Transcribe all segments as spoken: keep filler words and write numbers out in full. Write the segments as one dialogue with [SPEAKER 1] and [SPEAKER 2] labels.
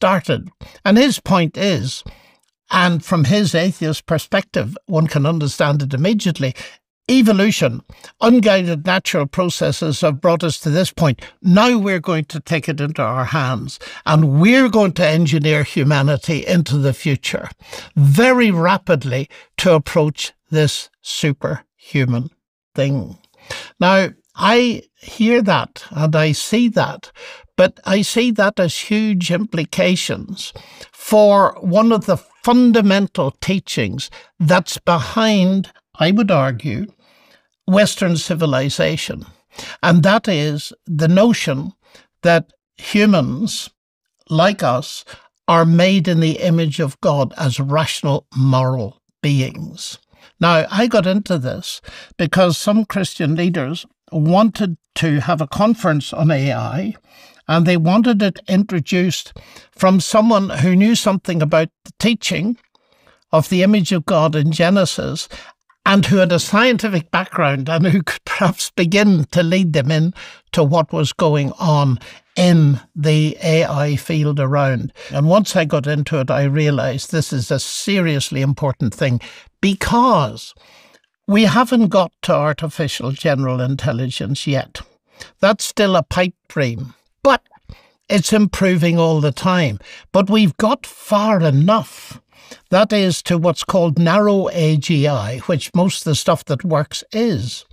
[SPEAKER 1] started. And his point is, and from his atheist perspective, one can understand it immediately, evolution, unguided natural processes have brought us to this point. Now we're going to take it into our hands and we're going to engineer humanity into the future very rapidly to approach this superhuman thing. Now, I hear that and I see that, but I see that as huge implications for one of the fundamental teachings that's behind, I would argue, Western civilization. And that is the notion that humans, like us, are made in the image of God as rational, moral beings. Now, I got into this because some Christian leaders wanted to have a conference on A I, and they wanted it introduced from someone who knew something about the teaching of the image of God in Genesis and who had a scientific background and who could perhaps begin to lead them in to what was going on in the A I field around. And once I got into it, I realized this is a seriously important thing because we haven't got to artificial general intelligence yet. That's still a pipe dream, but it's improving all the time. But we've got far enough. That is to what's called narrow A G I, which most of the stuff that works is.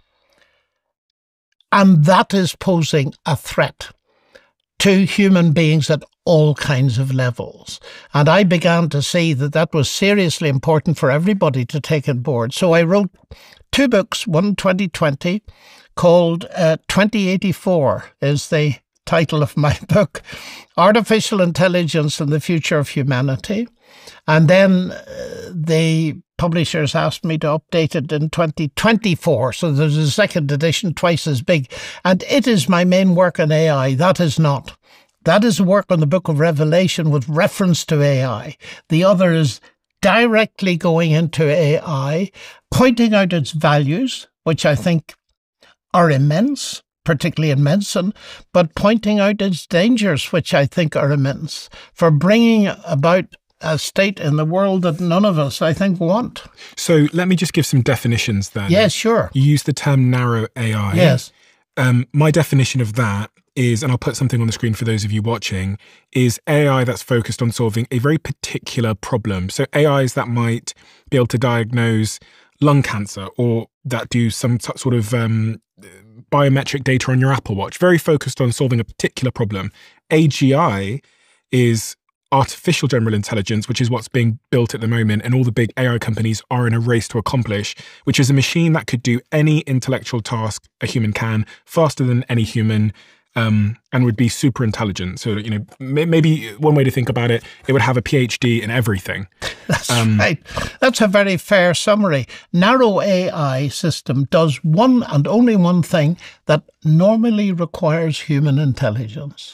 [SPEAKER 1] And that is posing a threat to human beings at all kinds of levels. And I began to see that that was seriously important for everybody to take on board. So I wrote two books, one in twenty twenty called uh, twenty eighty-four is the title of my book, Artificial Intelligence and the Future of Humanity. And then uh, the publishers asked me to update it in twenty twenty-four. So there's a second edition twice as big. And it is my main work on A I. That is not. That is work on the Book of Revelation with reference to A I. The other is directly going into A I, pointing out its values, which I think are immense, particularly in medicine, but pointing out its dangers, which I think are immense, for bringing about a state in the world that none of us, I think, want.
[SPEAKER 2] So let me just give some definitions then.
[SPEAKER 1] Yes, sure.
[SPEAKER 2] You use the term narrow A I.
[SPEAKER 1] Yes.
[SPEAKER 2] Um, my definition of that is, and I'll put something on the screen for those of you watching, is A I that's focused on solving a very particular problem. So A Is that might be able to diagnose lung cancer or that do some sort of um, biometric data on your Apple Watch, very focused on solving a particular problem. A G I is artificial general intelligence, which is what's being built at the moment, and all the big A I companies are in a race to accomplish, which is a machine that could do any intellectual task a human can, faster than any human, um, and would be super intelligent. So, you know, maybe one way to think about it, it would have a PhD in everything.
[SPEAKER 1] That's
[SPEAKER 2] um,
[SPEAKER 1] right. That's a very fair summary. Narrow A I system does one and only one thing that normally requires human intelligence.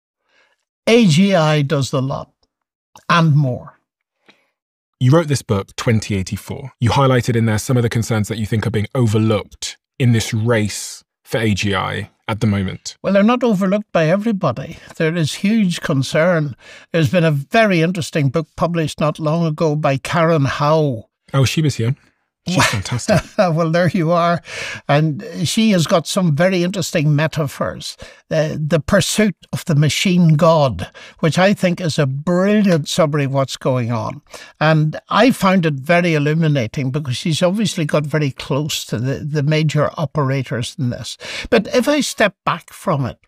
[SPEAKER 1] A G I does the lot and more.
[SPEAKER 2] You wrote this book, twenty eighty-four. You highlighted in there some of the concerns that you think are being overlooked in this race for A G I at the moment.
[SPEAKER 1] Well, they're not overlooked by everybody. There is huge concern. There's been a very interesting book published not long ago by Karen Howe.
[SPEAKER 2] Oh, she was here. She's fantastic.
[SPEAKER 1] Well, there you are. And she has got some very interesting metaphors. Uh, the pursuit of the machine god, which I think is a brilliant summary of what's going on. And I found it very illuminating because she's obviously got very close to the, the major operators in this. But if I step back from it,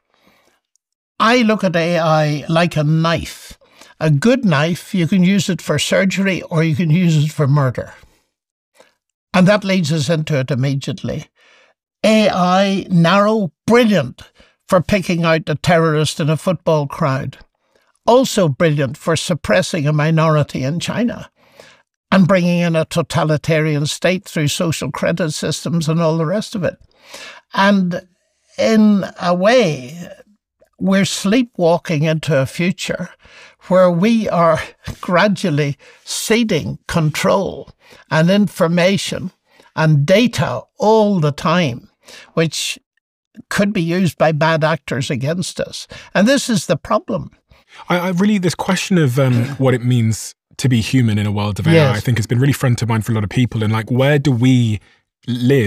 [SPEAKER 1] I look at A I like a knife. A good knife, you can use it for surgery or you can use it for murder. And that leads us into it immediately. A I, narrow, brilliant for picking out a terrorist in a football crowd. Also brilliant for suppressing a minority in China and bringing in a totalitarian state through social credit systems and all the rest of it. And in a way, we're sleepwalking into a future where we are gradually ceding control and information and data all the time, which could be used by bad actors against us. And this is the problem.
[SPEAKER 2] I, I really, this question of um, what it means to be human in a world of A I,
[SPEAKER 1] Yes.
[SPEAKER 2] I think has been really front of mind for a lot of people. And like, where do we live